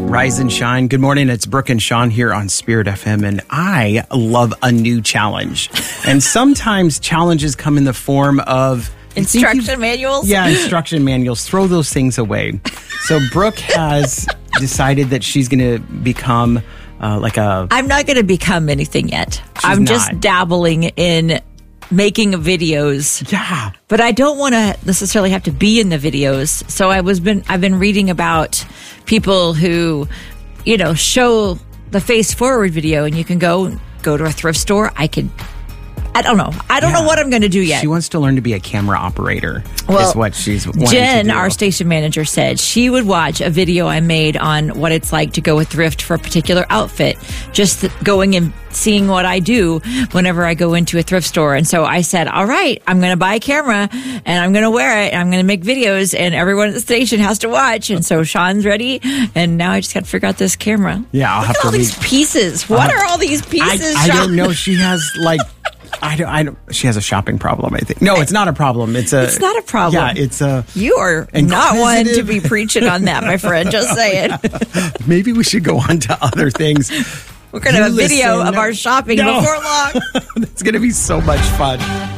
Rise and shine. Good morning. It's Brooke and Sean here on Spirit FM, and I love a new challenge. And sometimes challenges come in the form of instruction manuals? Yeah, instruction manuals. Throw those things away. So Brooke has decided that she's going to become I'm not going to become anything yet. I'm not. just dabbling in making videos. Yeah. But I don't want to necessarily have to be in the videos. So I've been reading about people who, show the face forward video, and you can go to a thrift store. I don't know. I don't know what I'm going to do yet. She wants to learn to be a camera operator. Is what she's wanting Jen, to do. our station manager, said she would watch a video I made on what it's like to go a thrift for a particular outfit. Just going and seeing what I do whenever I go into a thrift store. And so I said, all right, I'm going to buy a camera and I'm going to wear it and I'm going to make videos and everyone at the station has to watch. And so Sean's ready. And now I just got to figure out this camera. Yeah, I'll Look have at to all these pieces. What are all these pieces, I Sean? don't know. She has I don't. She has a shopping problem, I think. No, it's not a problem. It's not a problem. Yeah, it's a. You are not one to be preaching on that, my friend. Just saying. Maybe we should go on to other things. We're going to have a video of our shopping before long. It's going to be so much fun.